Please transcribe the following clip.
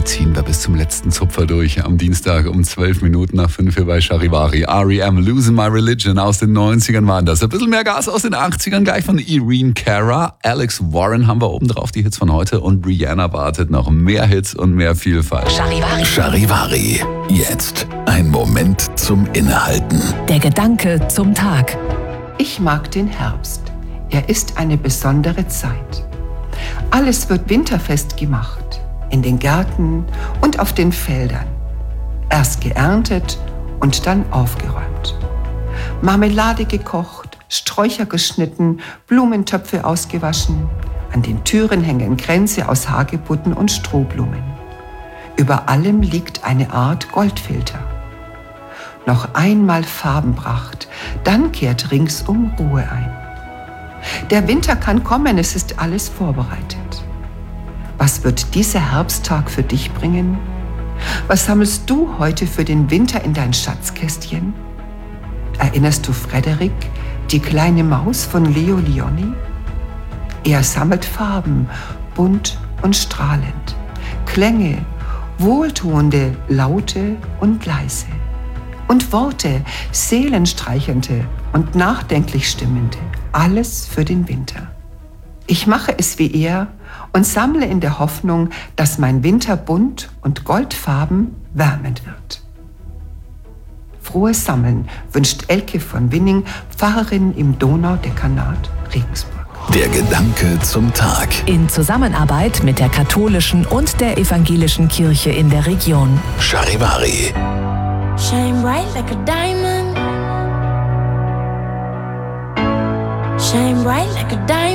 ziehen wir bis zum letzten Zupfer durch. Am Dienstag um 12 Minuten nach 5 hier bei Charivari. R.E.M. Losing My Religion aus den 90ern waren das. Ein bisschen mehr Gas aus den 80ern, gleich von Irene Cara. Alex Warren haben wir oben drauf, die Hits von heute. Und Rihanna wartet noch mehr Hits und mehr Vielfalt. Charivari. Jetzt ein Moment zum Innehalten. Der Gedanke zum Tag. Ich mag den Herbst. Er ist eine besondere Zeit. Alles wird winterfest gemacht. In den Gärten und auf den Feldern. Erst geerntet und dann aufgeräumt. Marmelade gekocht, Sträucher geschnitten, Blumentöpfe ausgewaschen. An den Türen hängen Kränze aus Hagebutten und Strohblumen. Über allem liegt eine Art Goldfilter. Noch einmal Farbenpracht, dann kehrt ringsum Ruhe ein. Der Winter kann kommen, es ist alles vorbereitet. Was wird dieser Herbsttag für dich bringen? Was sammelst du heute für den Winter in dein Schatzkästchen? Erinnerst du Frederik, die kleine Maus von Leo Lionni? Er sammelt Farben, bunt und strahlend, Klänge, wohltuende, laute und leise. Und Worte, seelenstreichende und nachdenklich stimmende, alles für den Winter. Ich mache es wie er und sammle in der Hoffnung, dass mein Winter bunt und goldfarben wärmend wird. Frohes Sammeln wünscht Elke von Winning, Pfarrerin im Donaudekanat Regensburg. Der Gedanke zum Tag. In Zusammenarbeit mit der katholischen und der evangelischen Kirche in der Region. Charivari. Shine bright like a diamond. Shine bright like a diamond.